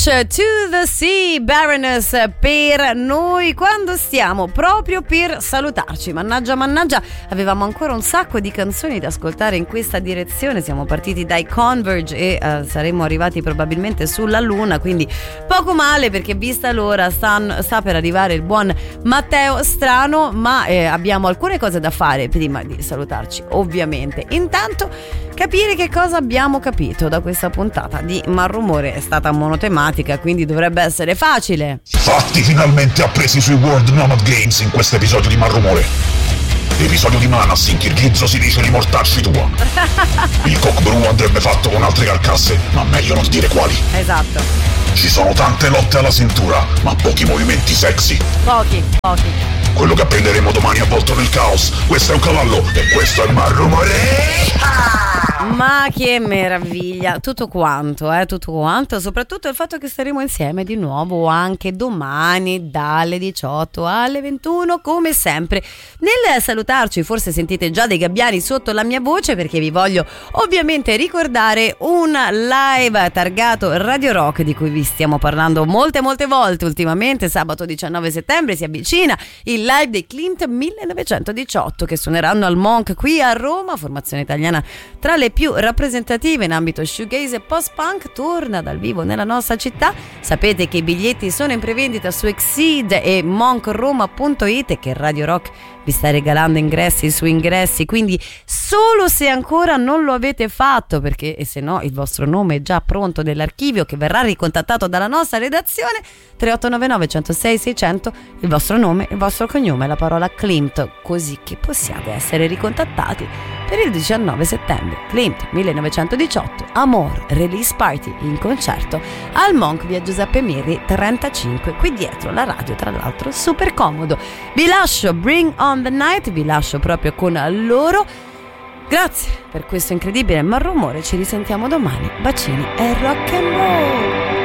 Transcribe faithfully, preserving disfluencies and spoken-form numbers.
Beach to the Sea, Baroness per noi quando stiamo proprio per salutarci. Mannaggia mannaggia, avevamo ancora un sacco di canzoni da ascoltare in questa direzione. Siamo partiti dai Converge e uh, saremmo arrivati probabilmente sulla luna, quindi poco male, perché vista l'ora sta, sta per arrivare il buon Matteo Strano, ma eh, abbiamo alcune cose da fare prima di salutarci, ovviamente. Intanto capire che cosa abbiamo capito da questa puntata di Malrumore. È stata monotematica, quindi dovrebbe essere facile. Fatti finalmente appresi sui World Nomad Games in questo episodio di Malrumore. Episodio di Manas, in kirghizzo si dice di mortacci tua. Il cockbrew andrebbe fatto con altre carcasse, ma meglio non dire quali. Esatto. Ci sono tante lotte alla cintura, ma pochi movimenti sexy. Pochi, pochi. Quello che apprenderemo domani avvolto nel caos. Questo è un cavallo e questo è Malrumore. Ma che meraviglia, tutto quanto, eh, tutto quanto, soprattutto il fatto che staremo insieme di nuovo anche domani dalle diciotto alle ventuno, come sempre. Nel salutarci forse sentite già dei gabbiani sotto la mia voce, perché vi voglio ovviamente ricordare un live targato Radio Rock di cui vi stiamo parlando molte molte volte ultimamente. Sabato diciannove settembre si avvicina il live dei Klimt millenovecentodiciotto, che suoneranno al Monk qui a Roma, formazione italiana tra le più rappresentative in ambito shoegaze e post-punk, torna dal vivo nella nostra città. Sapete che i biglietti sono in prevendita su Exceed e monkroma punto it e che Radio Rock vi sta regalando ingressi su ingressi, quindi solo se ancora non lo avete fatto, perché e se no il vostro nome è già pronto nell'archivio che verrà ricontattato dalla nostra redazione. Tre otto nove nove uno zero sei sei zero zero, il vostro nome, il vostro cognome, la parola Klimt, così che possiate essere ricontattati per il diciannove settembre. Klimt millenovecentodiciotto, Amor Release Party in concerto al Monk via Giuseppe Mirri trentacinque, qui dietro la radio, tra l'altro super comodo. Vi lascio Bring on the Night, vi lascio proprio con loro. Grazie per questo incredibile Malrumore, ci risentiamo domani. Bacini e rock and roll.